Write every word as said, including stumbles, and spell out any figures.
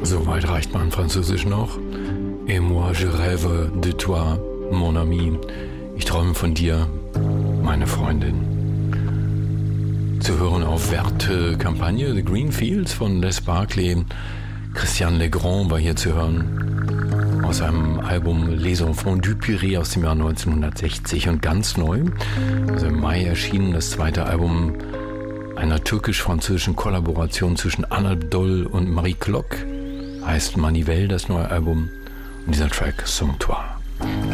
Soweit reicht man Französisch noch. Et moi je rêve de toi, mon ami. Ich träume von dir, meine Freundin. Zu hören auf Werte Kampagne, The Green Fields von Les Barclay. Christian Legrand war hier zu hören. Aus einem Album Les Enfants du Pirée aus dem Jahr neunzehnhundertsechzig und ganz neu. Also im Mai erschienen das zweite Album einer türkisch-französischen Kollaboration zwischen Anadol und Marie Klock. Heißt Manivelle, das neue Album. Und dieser Track Sans Toi.